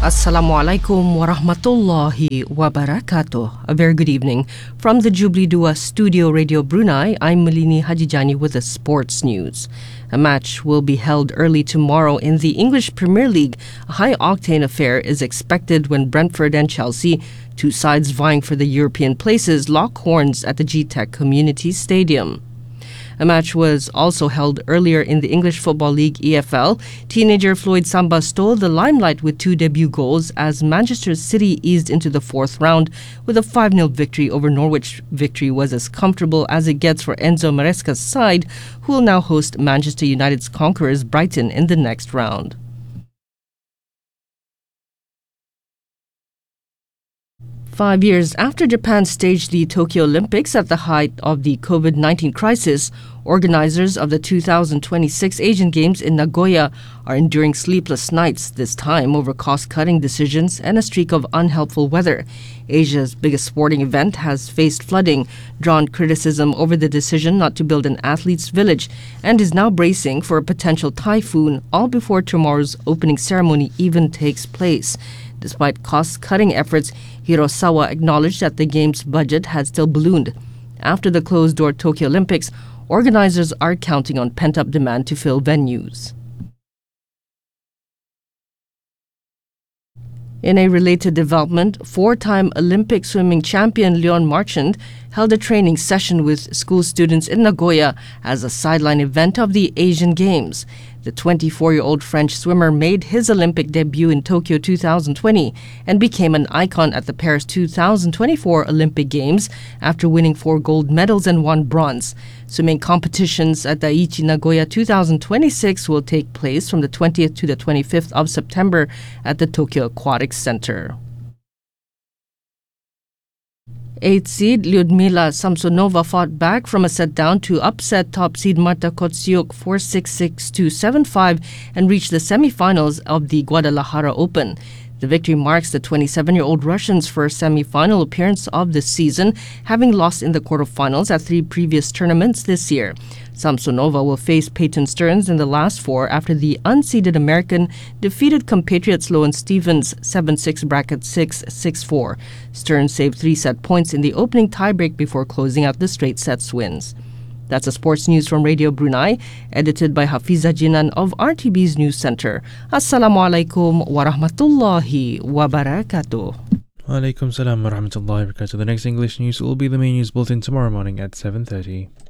Assalamualaikum warahmatullahi wabarakatuh. A very good evening. From the Jubilee Dua Studio Radio Brunei, I'm Malini Hajijani with the sports news. A match will be held early tomorrow in the English Premier League. A high-octane affair is expected when Brentford and Chelsea, two sides vying for the European places, lock horns at the G-Tech Community Stadium. A match was also held earlier in the English Football League EFL. Teenager Floyd Samba stole the limelight with two debut goals as Manchester City eased into the fourth round with a 5-0 victory over Norwich. Victory was as comfortable as it gets for Enzo Maresca's side, who will now host Manchester United's conquerors Brighton in the next round. Five years after Japan staged the Tokyo Olympics at the height of the COVID-19 crisis, organizers of the 2026 Asian Games in Nagoya are enduring sleepless nights, this time over cost-cutting decisions and a streak of unhelpful weather. Asia's biggest sporting event has faced flooding, drawn criticism over the decision not to build an athletes' village, and is now bracing for a potential typhoon, all before tomorrow's opening ceremony even takes place. Despite cost-cutting efforts, Hirosawa acknowledged that the game's budget had still ballooned. After the closed-door Tokyo Olympics, organizers are counting on pent-up demand to fill venues. In a related development, four-time Olympic swimming champion Leon Marchand held a training session with school students in Nagoya as a sideline event of the Asian Games. The 24-year-old French swimmer made his Olympic debut in Tokyo 2020 and became an icon at the Paris 2024 Olympic Games after winning 4 gold medals and 1 bronze. Swimming competitions at the Aichi Nagoya 2026 will take place from the 20th to the 25th of September at the Tokyo Aquatics Center. 8th seed Lyudmila Samsonova fought back from a set down to upset top seed Marta Kostyuk 4-6, 6-2, 7-5 and reached the semi-finals of the Guadalajara Open. The victory marks the 27-year-old Russian's first semi-final appearance of the season, having lost in the quarterfinals at 3 previous tournaments this year. Samsonova will face Peyton Stearns in the last 4 after the unseeded American defeated compatriot Sloane Stephens 7-6 bracket 6, 6-4. Stearns saved 3 set points in the opening tiebreak before closing out the straight sets wins. That's the sports news from Radio Brunei, edited by Hafiza Jinan of RTB's News Center. Assalamualaikum warahmatullahi wabarakatuh. Walaikum salam warahmatullahi wabarakatuh. The next English news will be the main news bulletin tomorrow morning at 7:30.